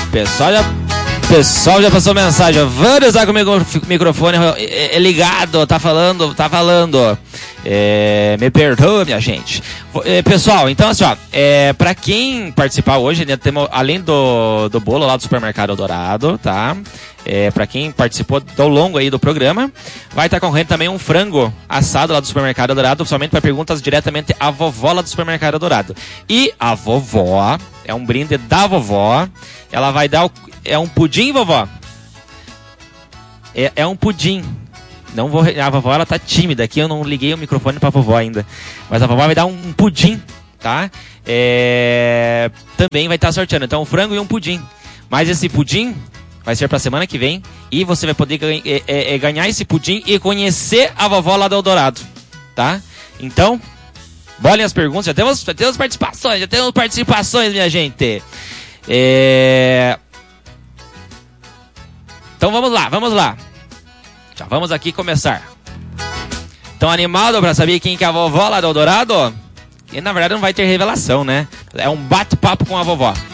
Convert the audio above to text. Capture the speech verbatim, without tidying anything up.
Pessoal já, pessoal já passou mensagem. Vamos estar com o microfone é, é ligado, tá falando, tá falando. É, me perdoa, minha gente. É, pessoal, então assim, ó, é, pra quem participar hoje, né, temos, além do, do bolo lá do Supermercado Eldorado, tá? É, pra quem participou ao longo aí do programa, vai estar concorrendo também um frango assado lá do Supermercado Eldorado, somente para perguntas diretamente à vovó lá do Supermercado Eldorado. E a vovó, é um brinde da vovó, ela vai dar, o, é um pudim, vovó? É, é um pudim. Não vou, a vovó, ela tá tímida aqui, eu não liguei o microfone pra vovó ainda. Mas a vovó vai dar um, um pudim, tá? É, também vai estar sorteando, então um frango e um pudim. Mas esse pudim vai ser pra semana que vem. E você vai poder ganha, é, é, ganhar esse pudim e conhecer a vovó lá do Eldorado, tá? Então, bolem as perguntas, já temos, já temos participações, já temos participações, minha gente. É... Então vamos lá, vamos lá. Já vamos aqui começar. Estão animados pra saber quem que é a vovó lá do Eldorado? E na verdade não vai ter revelação, né? É um bate-papo com a vovó.